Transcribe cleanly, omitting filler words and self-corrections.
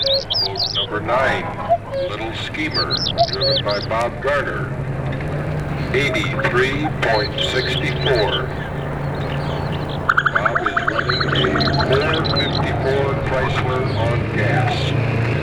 Boat number 9, Little Schemer, driven by Bob Garner. 83.64.